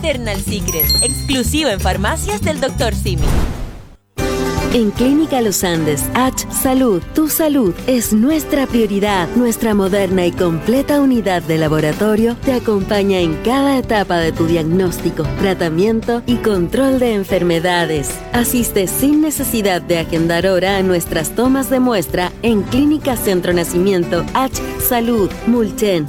Eternal Secret, exclusivo en farmacias del Dr. Simi. En Clínica Los Andes, H Salud, tu salud es nuestra prioridad. Nuestra moderna y completa unidad de laboratorio te acompaña en cada etapa de tu diagnóstico, tratamiento y control de enfermedades. Asiste sin necesidad de agendar hora a nuestras tomas de muestra en Clínica Centro Nacimiento H Salud, Mulchen.